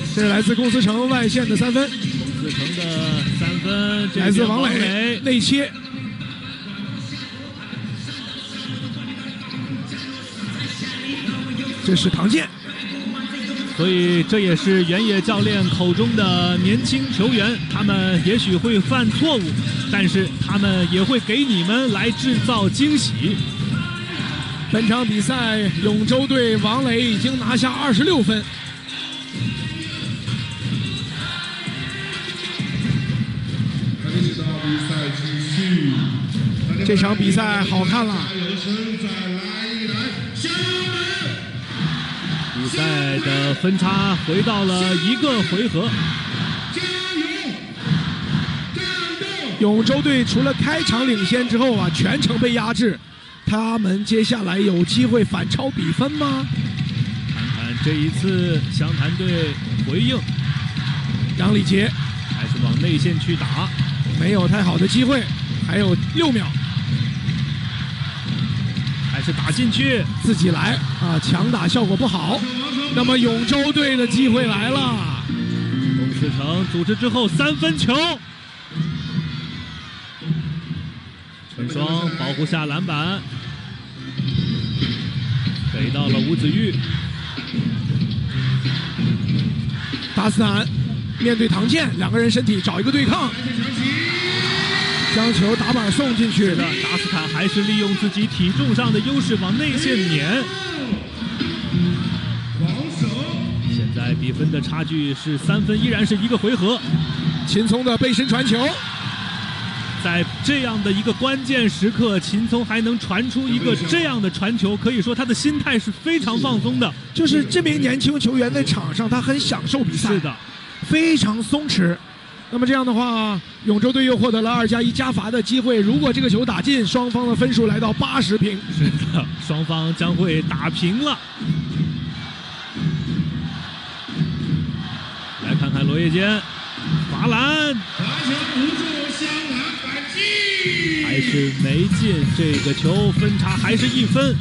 这是来自公司城外线的3分， 公司城的3分， 来自王磊内切。这是唐健。 所以这也是原野教练口中的年轻球员，他们也许会犯错误，但是他们也会给你们来制造惊喜。 本场比赛，永州队王磊已经拿下26分。这场比赛好看了。 比赛的分差回到了1个回合。 永州队除了开场领先之后啊，全程被压制。他们接下来有机会反超比分吗？ 看看这一次湘潭队回应， 杨礼杰还是往内线去打， 没有太好的机会，还有6秒， 还是打进去， 自己来啊！强打效果不好。那么永州队的机会来了， 龚思成组织之后3分球。陈双保护下篮板，给到了吴子玉。 达斯坦面对唐健，两个人身体找一个对抗，将球打板送进去。 达斯坦还是利用自己体重上的优势往内线撵。现在比分的差距是3分，依然是1个回合。 秦聪的背身传球。 在这样的一个关键时刻，秦聪还能传出一个这样的传球，可以说他的心态是非常放松的。 就是这名年轻球员在场上，他很享受比赛， 是的， 非常松弛。那么这样的话，永州队又获得了2+1加罚的机会。如果这个球打进，双方的分数来到80平。 是的，双方将会打平了。来看看罗叶坚，罚篮。还是没进，这个球分差还是1分。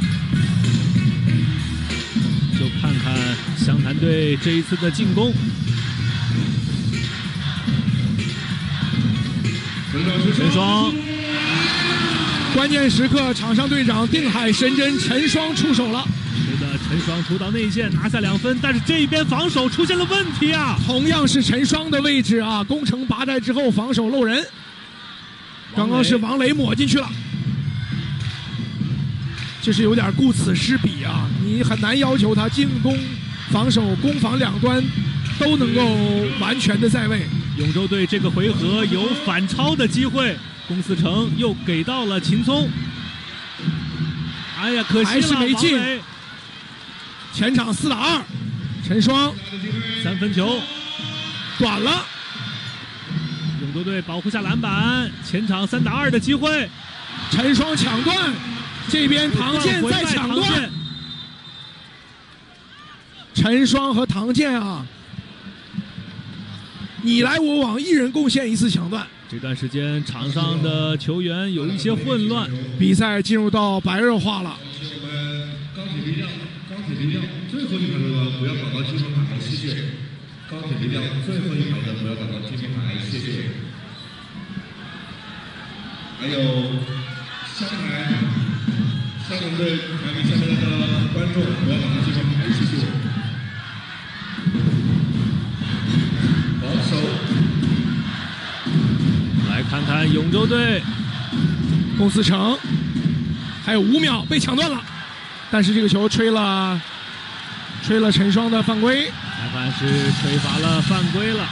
就看看湘潭队这一次的进攻。陈双， 关键时刻，场上队长定海神针陈双出手了。 是的，陈双出到内线拿下2分，但是这一边防守出现了问题啊！ 同样是陈双的位置啊，攻城拔寨之后防守漏人。刚刚是王磊抹进去了，这是有点顾此失彼啊！你很难要求他进攻、防守、攻防两端都能够完全的在位。 永州队这个回合有反超的机会，龚思成又给到了秦聪。哎呀，可惜了， 还是没进。前场4打2，陈双 3分球短了。 永州队保护下篮板，前场3打2的机会， 陈双抢断，这边唐健在抢断。陈双和唐健啊，你来我往，一人贡献1次抢断。 这段时间场上的球员有一些混乱， 比赛进入到白热化了。 钢铁力量，最后一排的不要搞到积分牌，谢谢。钢铁力量最后一排的不要搞到积分牌，谢谢。还有湘潭队排名下面的观众不要搞到积分牌，谢谢。防守。 来看看永州队， 龚思成还有5秒被抢断了，但是这个球吹了陈双的犯规。 裁判是吹罚了犯规了。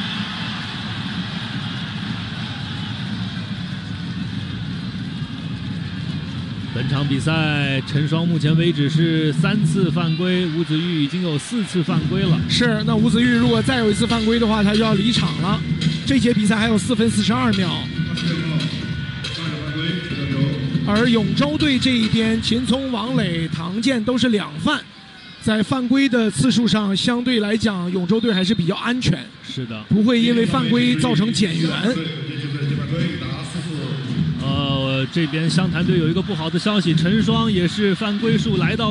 本场比赛，陈双目前为止是3次犯规，吴子玉已经有4次犯规了。 是，那吴子玉如果再有1次犯规的话，他就要离场了。这节比赛还有4分42秒。而永州队这一边，秦聪、王磊、唐健都是2犯。在犯规的次数上，相对来讲，永州队还是比较安全。 是的， 不会因为犯规造成减员。 这边湘潭队有一个不好的消息，陈双也是犯规数来到